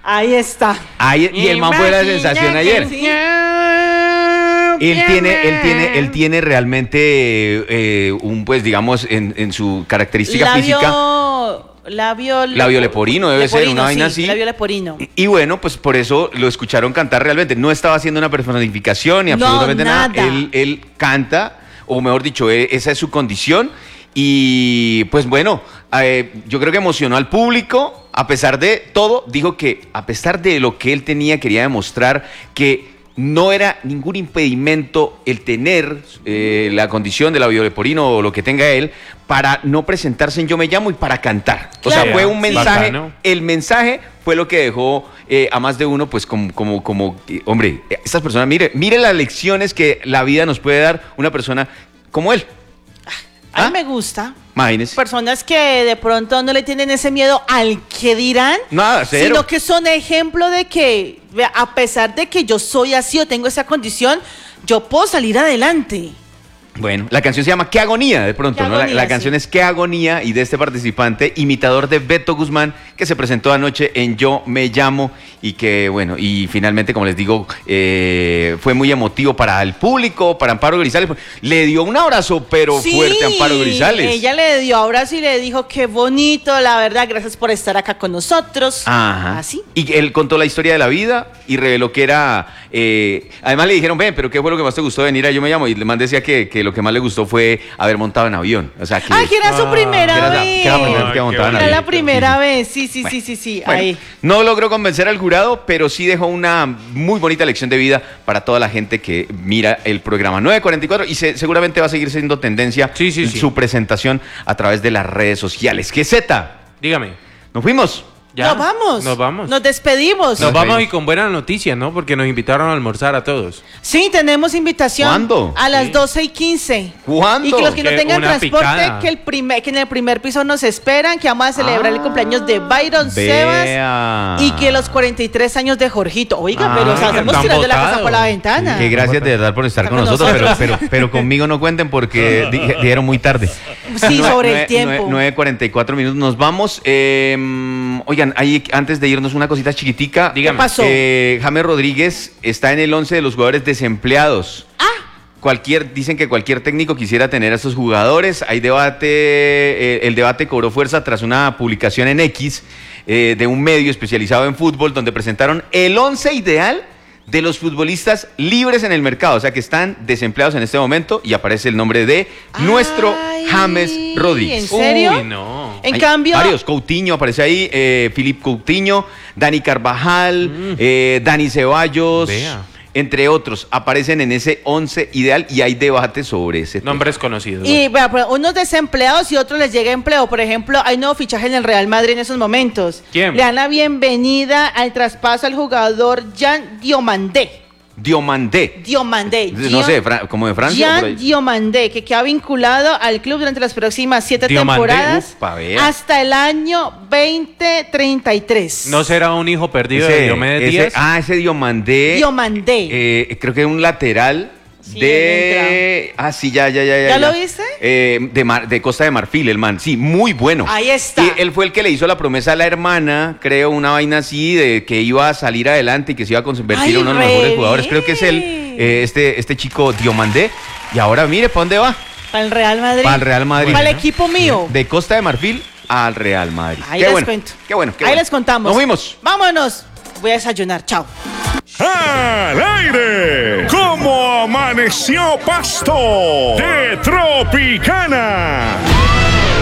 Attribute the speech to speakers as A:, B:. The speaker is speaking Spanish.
A: Ahí está.
B: Y el man fue la sensación ayer.
A: Sí.
B: Él tiene realmente pues digamos, en su característica física.
A: Labio
B: leporino, debe ser una vaina así.
A: Labio leporino.
B: Y bueno, pues por eso lo escucharon cantar realmente. No estaba haciendo una personificación ni absolutamente nada. Él canta, o mejor dicho, esa es su condición. Y pues bueno, yo creo que emocionó al público. A pesar de todo, dijo que a pesar de lo que él quería demostrar que no era ningún impedimento el tener la condición de labio leporino o lo que tenga él para no presentarse en Yo Me Llamo y para cantar. Claro. O sea, fue un mensaje. Bacano. El mensaje fue lo que dejó a más de uno, pues como hombre, estas personas, mire las lecciones que la vida nos puede dar una persona como él.
A: A mí me gusta.
B: Imagínese.
A: Personas que de pronto no le tienen ese miedo al que dirán.
B: Nada, cero.
A: Sino que son ejemplo de que, a pesar de que yo soy así o tengo esa condición, yo puedo salir adelante.
B: Bueno, la canción se llama Qué Agonía, de pronto, ¿no? La canción es Qué Agonía, y de este participante, imitador de Beto Guzmán, que se presentó anoche en Yo Me Llamo, y que, bueno, y finalmente, como les digo, fue muy emotivo para el público, para Amparo Grisales. Le dio un abrazo, pero fuerte a Amparo Grisales.
A: Ella le dio abrazo y le dijo, qué bonito, la verdad, gracias por estar acá con nosotros.
B: Ajá.
A: Así.
B: Y él contó la historia de la vida y reveló que era... además le dijeron, ven, pero ¿qué fue lo que más te gustó de venir a Yo Me Llamo? Y el man decía que lo que más le gustó fue haber montado en avión. O sea, que
A: era su primera vez. Era la primera vez, sí.
B: Bueno, ahí. No logró convencer al jurado, pero sí dejó una muy bonita lección de vida para toda la gente que mira el programa. 9:44, y seguramente va a seguir siendo tendencia su presentación a través de las redes sociales. ¿Qué Zeta?
C: Dígame.
B: ¿Nos fuimos?
A: Ya. Nos vamos. Nos despedimos.
C: Nos vamos y con buena noticia, ¿no? Porque nos invitaron a almorzar a todos.
A: Sí, tenemos invitación.
B: ¿Cuándo?
A: A las 12:15.
B: ¿Cuándo?
A: Y que los que no tengan transporte,
C: picada.
A: que en el primer piso nos esperan, que vamos a celebrar el cumpleaños de Byron Sebas y que los 43 años de Jorgito. Oiga, pero estamos tirando la casa por la ventana.
B: Que gracias de verdad por estar con nosotros, pero conmigo no cuenten porque dijeron muy tarde.
A: Sí, sobre el tiempo.
B: 9:44 minutos. Nos vamos. Oigan, ahí antes de irnos una cosita chiquitica.
A: Dígame. ¿Qué pasó?
B: James Rodríguez está en el 11 de los jugadores desempleados. Dicen que cualquier técnico quisiera tener a esos jugadores. Hay debate, el debate cobró fuerza tras una publicación en X de un medio especializado en fútbol donde presentaron el 11 ideal de los futbolistas libres en el mercado, o sea que están desempleados en este momento, y aparece el nombre de nuestro James Rodríguez.
A: ¿En serio?
C: Uy, no.
A: En cambio,
B: varios, Coutinho aparece ahí, Philippe Coutinho, Dani Carvajal, Dani Ceballos, entre otros, aparecen en ese 11 ideal, y hay debate sobre ese
C: nombres conocidos.
A: Y unos desempleados y otros les llega empleo. Por ejemplo, hay nuevo fichaje en el Real Madrid en esos momentos.
C: ¿Quién?
A: Le dan la bienvenida al traspaso al jugador Jean Diomandé.
B: No sé, como de Francia.
A: Jean Diomandé, que queda vinculado al club durante las próximas 7 temporadas hasta el año 2033.
C: ¿No será un hijo perdido de Diomedes Díaz?
B: Ese Diomandé. Creo que es un lateral.
A: Sí,
B: ¿Ya
A: lo viste?
B: De Costa de Marfil, el man. Sí, muy bueno.
A: Ahí está.
B: Y él fue el que le hizo la promesa a la hermana, creo, una vaina así, de que iba a salir adelante y que se iba a convertir en uno de los mejores jugadores. Creo que es él, este chico Diomandé. Y ahora, mire, ¿para dónde va?
A: Para el Real Madrid.
B: Para el Real Madrid.
A: Para el equipo mío.
B: De Costa de Marfil al Real Madrid.
A: Ahí les cuento.
B: Qué bueno.
A: Ahí les contamos.
B: Nos fuimos.
A: Vámonos. Voy a desayunar. Chao.
D: ¡Al aire! ¿Cómo amaneció Pasto? De Tropicana.